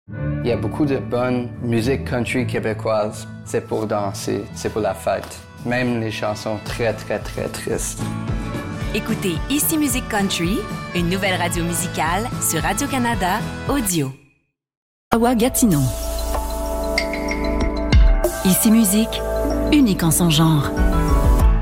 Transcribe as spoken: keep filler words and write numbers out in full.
Il y a beaucoup de bonne musique country québécoise. C'est pour danser, c'est pour la fête. Même les chansons très, très, très tristes. Écoutez Ici Musique Country, une nouvelle radio musicale sur Radio-Canada Audio. Ottawa Gatineau. Ici Musique, unique en son genre.